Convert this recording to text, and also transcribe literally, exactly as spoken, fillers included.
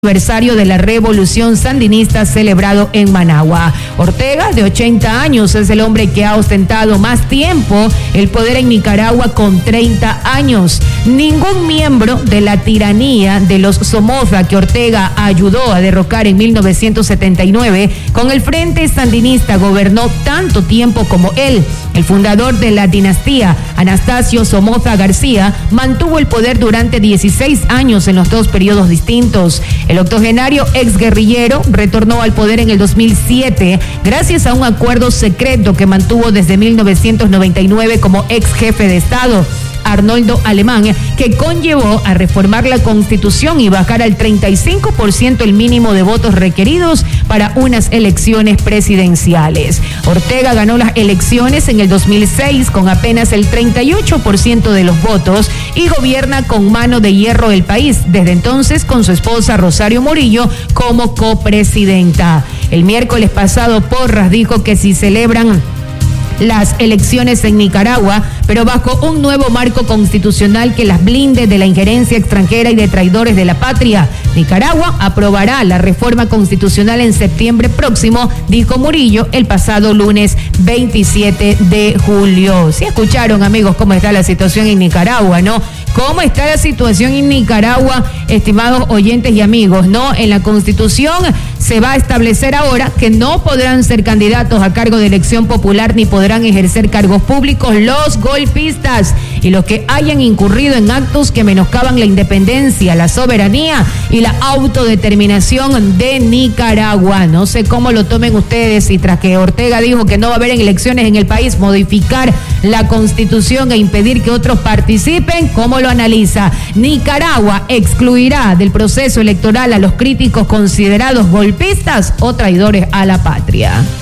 Aniversario de la Revolución Sandinista celebrado en Managua. Ortega, de ochenta años, es el hombre que ha ostentado más tiempo el poder en Nicaragua con treinta años. Ningún miembro de la tiranía de los Somoza que Ortega ayudó a derrocar en mil novecientos setenta y nueve con el Frente Sandinista gobernó tanto tiempo como él. El fundador de la dinastía, Anastasio Somoza García, mantuvo el poder durante dieciséis años en los dos periodos distintos. El octogenario exguerrillero retornó al poder en el dos mil siete gracias a un acuerdo secreto que mantuvo desde mil novecientos noventa y nueve como ex jefe de Estado, Arnoldo Alemán, que conllevó a reformar la Constitución y bajar al treinta y cinco por ciento el mínimo de votos requeridos para unas elecciones presidenciales. Ortega ganó las elecciones en el dos mil seis con apenas el treinta y ocho por ciento de los votos y gobierna con mano de hierro el país, desde entonces con su esposa Rosario Murillo como copresidenta. El miércoles pasado, Porras dijo que si celebran las elecciones en Nicaragua, pero bajo un nuevo marco constitucional que las blinde de la injerencia extranjera y de traidores de la patria. Nicaragua aprobará la reforma constitucional en septiembre próximo, dijo Murillo el pasado lunes veintisiete de julio. ¿Sí escucharon, amigos, cómo está la situación en Nicaragua, no? ¿Cómo está la situación en Nicaragua, estimados oyentes y amigos, no? En la Constitución se va a establecer ahora que no podrán ser candidatos a cargo de elección popular ni podrán ejercer cargos públicos los golpistas y los que hayan incurrido en actos que menoscaban la independencia, la soberanía y la autodeterminación de Nicaragua. No sé cómo lo tomen ustedes y tras que Ortega dijo que no va a haber elecciones en el país, modificar la Constitución e impedir que otros participen, ¿cómo lo analiza? Nicaragua excluirá del proceso electoral a los críticos considerados golpistas o traidores a la patria.